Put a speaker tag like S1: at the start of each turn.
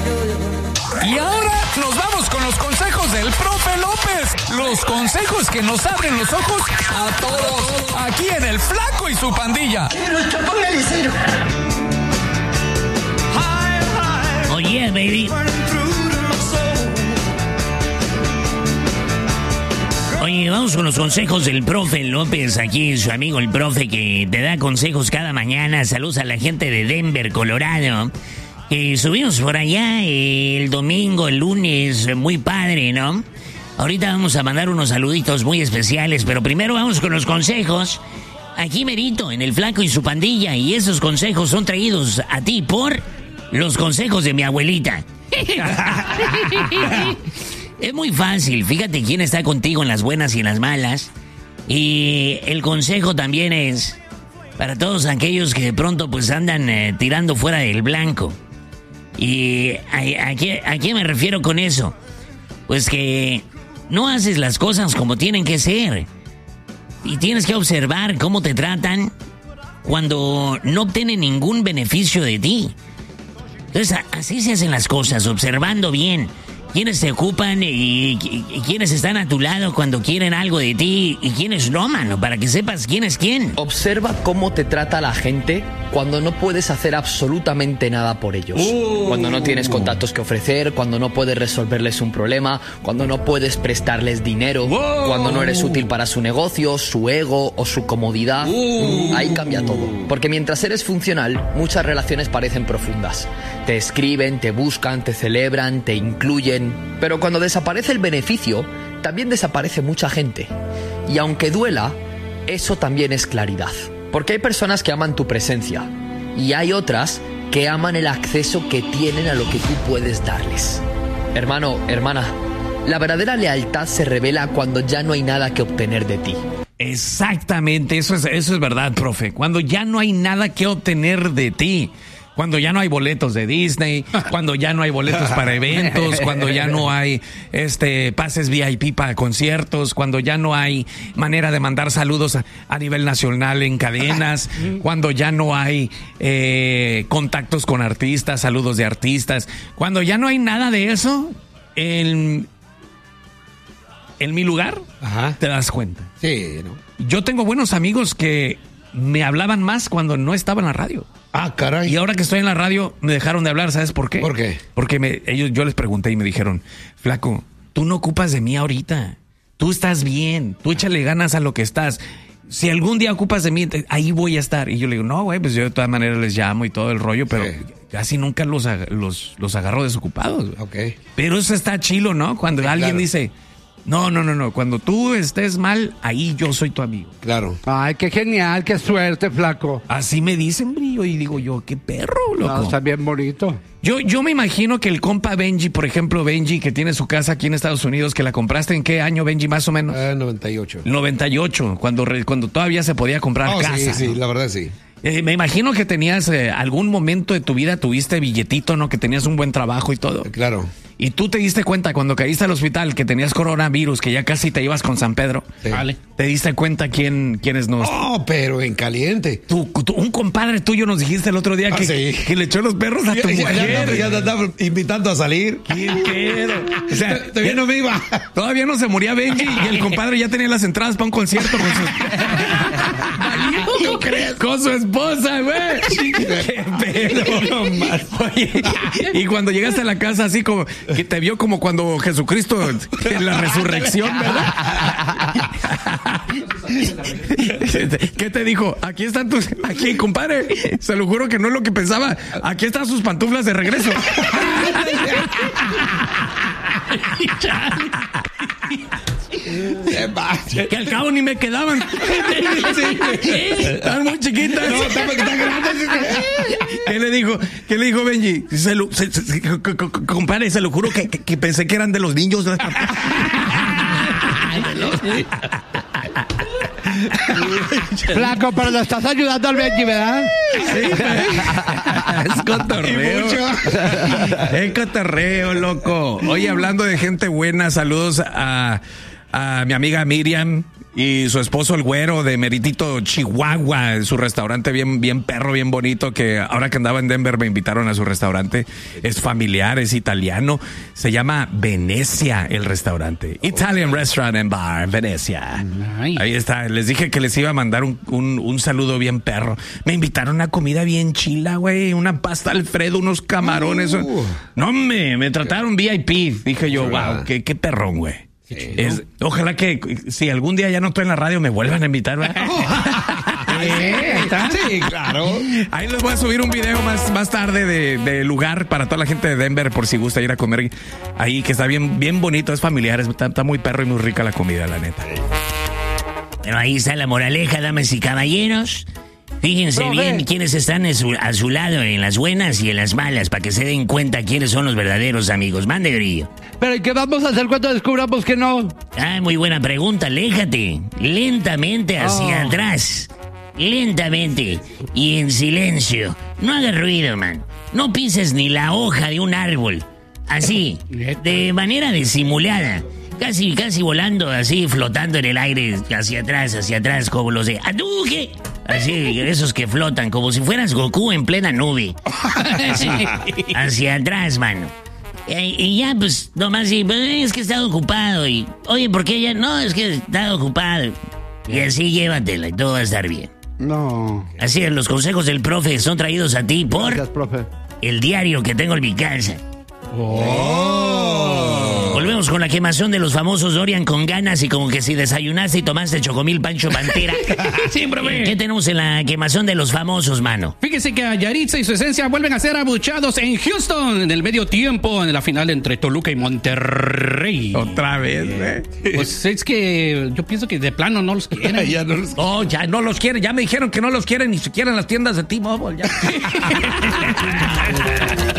S1: Y ahora nos vamos con los consejos del profe López. Los consejos que nos abren los ojos a todos. Aquí en El Flaco y su pandilla.
S2: Póngale cero.
S3: Oh yeah, baby. Oye, vamos con los consejos del profe López. Aquí su amigo el profe que te da consejos cada mañana. Saludos a la gente de Denver, Colorado. Subimos por allá el domingo, el lunes, muy padre, ¿no? Ahorita vamos a mandar unos saluditos muy especiales, pero primero vamos con los consejos. Aquí merito, en El Flaco y su pandilla, y esos consejos son traídos a ti por los consejos de mi abuelita. Es muy fácil, fíjate quién está contigo en las buenas y en las malas. Y el consejo también es para todos aquellos que de pronto pues andan tirando fuera del blanco. ¿Y a qué me refiero con eso? Pues que no haces las cosas como tienen que ser. Y tienes que observar cómo te tratan cuando no obtienen ningún beneficio de ti. Entonces, así se hacen las cosas, observando bien quiénes se ocupan y quiénes están a tu lado cuando quieren algo de ti y quiénes no, mano, para que sepas quién es quién.
S4: Observa cómo te trata la gente cuando no puedes hacer absolutamente nada por ellos. Cuando no tienes contactos que ofrecer, cuando no puedes resolverles un problema, cuando no puedes prestarles dinero, cuando no eres útil para su negocio, su ego o su comodidad. Ahí cambia todo. Porque mientras eres funcional, muchas relaciones parecen profundas. Te escriben, te buscan, te celebran, te incluyen. Pero cuando desaparece el beneficio, también desaparece mucha gente. Y aunque duela, eso también es claridad. Porque hay personas que aman tu presencia y hay otras que aman el acceso que tienen a lo que tú puedes darles. Hermano, hermana, la verdadera lealtad se revela cuando ya no hay nada que obtener de ti.
S1: Exactamente, eso es verdad, profe. Cuando ya no hay nada que obtener de ti. Cuando ya no hay boletos de Disney, cuando ya no hay boletos para eventos, cuando ya no hay pases VIP para conciertos, cuando ya no hay manera de mandar saludos a nivel nacional en cadenas, cuando ya no hay contactos con artistas, saludos de artistas, cuando ya no hay nada de eso, en mi lugar, te das cuenta.
S5: Sí, ¿no?
S1: Yo tengo buenos amigos que me hablaban más cuando no estaba en la radio.
S5: Ah, caray.
S1: Y ahora que estoy en la radio, me dejaron de hablar, ¿sabes por qué?
S5: ¿Por qué?
S1: Porque yo les pregunté y me dijeron, Flaco, tú no ocupas de mí ahorita. Tú estás bien, tú échale ganas a lo que estás. Si algún día ocupas de mí, ahí voy a estar. Y yo le digo, no, güey, pues yo de todas maneras les llamo y todo el rollo, pero casi nunca los agarro desocupados.
S5: Ok.
S1: Pero eso está chilo, ¿no? Cuando alguien dice... No. Cuando tú estés mal, ahí yo soy tu amigo.
S5: Claro.
S6: Ay, qué genial, qué suerte, Flaco.
S1: Así me dicen, brillo, y digo yo, qué perro, loco.
S6: No, está bien bonito.
S1: Yo me imagino que el compa Benji, por ejemplo, Benji, que tiene su casa aquí en Estados Unidos, que la compraste ¿en qué año, Benji, más o menos?
S5: 98.
S1: 98, cuando todavía se podía comprar casa.
S5: Sí,
S1: ¿no?
S5: la verdad sí.
S1: Me imagino que tenías algún momento de tu vida, tuviste billetito, ¿no? Que tenías un buen trabajo y todo.
S5: Claro.
S1: Y tú te diste cuenta cuando caíste al hospital que tenías coronavirus, que ya casi te ibas con San Pedro.
S5: Sí.
S1: Vale. ¿Te diste cuenta quiénes no?
S5: Oh, pero en caliente.
S1: Un compadre tuyo nos dijiste el otro día que le echó los perros a tu mujer.
S5: Ya te estaba invitando a salir.
S1: ¿Quién quiero? O sea,
S5: todavía no me iba.
S1: Todavía no se moría Benji y el compadre ya tenía las entradas para un concierto con su esposa, güey. Qué pedo nomás. Oye, y cuando llegaste a la casa así como que te vio como cuando Jesucristo en la resurrección, ¿verdad? ¿Qué te dijo? Aquí, compadre. Se lo juro que no es lo que pensaba. Aquí están sus pantuflas de regreso. Que al cabo ni me quedaban. Están muy chiquitas. No, están grandes. ¿Qué le dijo Benji? Compadre, se lo juro que pensé que eran de los niños.
S6: Flaco, pero le estás ayudando al Benji, ¿verdad?
S1: Sí, es cotorreo. Es cotorreo, loco. Oye, hablando de gente buena, saludos a mi amiga Miriam, Y su esposo, el güero de Meritito, Chihuahua, su restaurante bien perro, bien bonito, que ahora que andaba en Denver me invitaron a su restaurante. Es familiar, es italiano. Se llama Venecia el restaurante. Italian Restaurant and Bar, Venecia.
S2: Nice.
S1: Ahí está. Les dije que les iba a mandar un saludo bien perro. Me invitaron a comida bien chila, güey. Una pasta Alfredo, unos camarones. No, me trataron VIP. Dije yo, wow, qué perrón, güey. Ojalá que si algún día ya no estoy en la radio me vuelvan a invitar, ¿verdad?
S5: Sí, claro.
S1: Ahí les voy a subir un video más tarde de lugar para toda la gente de Denver por si gusta ir a comer ahí, que está bien bonito, es familiar, está muy perro y muy rica la comida, la neta.
S3: Pero ahí está la moraleja, damas y caballeros. Fíjense bien quiénes están a su lado en las buenas y en las malas, para que se den cuenta quiénes son los verdaderos amigos. Mande, Grillo.
S6: Pero ¿y qué vamos a hacer cuando descubramos que no?
S3: Ah, muy buena pregunta. Aléjate lentamente hacia atrás. Lentamente y en silencio. No hagas ruido, man. No pises ni la hoja de un árbol. Así, de manera disimulada. Casi volando así, flotando en el aire hacia atrás, como los de Hadouken. Así, esos que flotan, como si fueras Goku en plena nube. Así, hacia atrás, mano. Y ya, pues, nomás sí, es que he estado ocupado. Y, oye, ¿por qué ya? No, es que he estado ocupado. Y así llévatela y todo va a estar bien.
S6: No.
S3: Así es, los consejos del profe son traídos a ti por
S6: Gracias, profe.
S3: el diario que tengo en mi casa. Volvemos con la quemazón de los famosos Dorian con ganas y como que si desayunaste y tomaste chocomil Pancho Pantera.
S2: Sí, profe.
S3: ¿Qué tenemos en la quemazón de los famosos, mano?
S2: Fíjese que a Yaritza y su esencia vuelven a ser abuchados en Houston en el medio tiempo en la final entre Toluca y Monterrey.
S1: Otra vez, güey.
S2: Pues es que yo pienso que de plano no los quieren.
S5: Ya no los-
S1: Oh, ya no los quieren, ya me dijeron que no los quieren ni siquiera en las tiendas de T-Mobile. Ya.